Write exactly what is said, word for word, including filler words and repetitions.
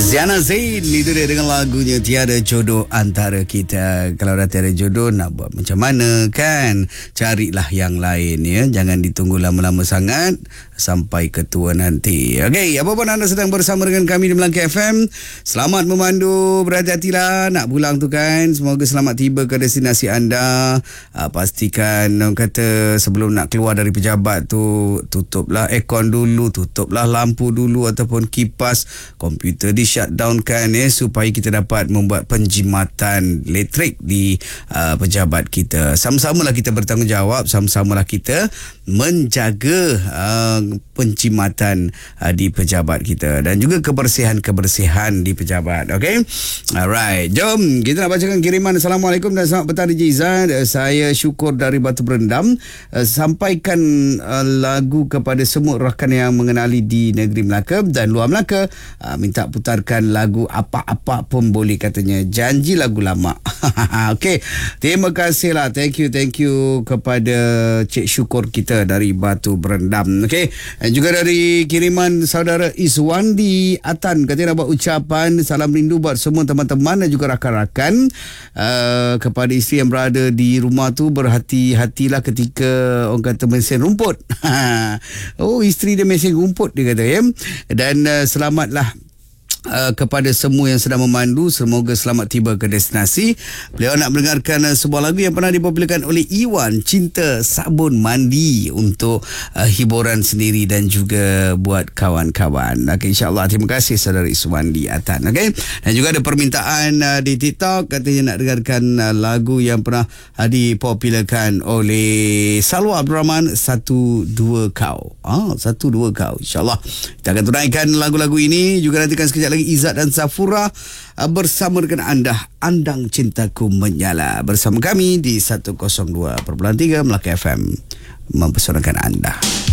Ziana Zain itu dia dengan lagunya Tiada Jodoh Antara Kita. Kalau dah tiada jodoh, nak buat macam mana kan? Carilah yang lain ya. Jangan ditunggu lama-lama sangat sampai ke tua nanti. Okey, apapun anda sedang bersama dengan kami di Melangkah F M, selamat memandu, berhati-hatilah nak pulang tu kan. Semoga selamat tiba ke destinasi anda. Uh, pastikan orang kata sebelum nak keluar dari pejabat tu, tutuplah aircon dulu, tutuplah lampu dulu ataupun kipas, komputer di shutdown kan ya, supaya kita dapat membuat penjimatan elektrik di uh, pejabat kita. Sama-samalah kita bertanggungjawab, sama-samalah kita menjaga uh, penjimatan uh, di pejabat kita dan juga kebersihan-kebersihan di pejabat. Okey. Alright, jom kita nak bacakan kiriman. Assalamualaikum dan selamat petang D J Izzat. Uh, saya Syukur dari Batu Berendam. Uh, sampaikan uh, lagu kepada semua rakan yang mengenali di negeri Melaka dan luar Melaka. Uh, minta putarkan lagu apa-apa pun boleh katanya. Janji lagu lama. Okey. Terima kasihlah. Thank you, thank you kepada Cik Syukur kita dari Batu Berendam. Okey. Dan juga dari kiriman saudara Iswandi Atan, katanya nak buat ucapan salam rindu buat semua teman-teman dan juga rakan-rakan. Uh, kepada isteri yang berada di rumah tu, berhati-hatilah ketika orang kata mesin rumput. Oh, isteri dia mesin rumput dia kata ya. Dan uh, selamatlah Uh, kepada semua yang sedang memandu, semoga selamat tiba ke destinasi. Beliau nak mendengarkan uh, sebuah lagu yang pernah dipopularkan oleh Iwan, Cinta Sabun Mandi, untuk uh, hiburan sendiri dan juga buat kawan-kawan. Okay, insyaAllah. Terima kasih saudara Iswandi Atan. Okay? Dan juga ada permintaan uh, di TikTok, katanya nak dengarkan uh, lagu yang pernah uh, dipopularkan oleh Salwa Abdul Rahman, Satu Dua Kau. Ah, Satu Dua Kau. InsyaAllah kita akan tunaikan lagu-lagu ini. Juga nantikan sekejap lagi Izzat dan Safura bersama dengan anda, Andang Cintaku Menyala, bersama kami di seratus dua perpuluhan tiga Melaka F M, mempersonalkan anda.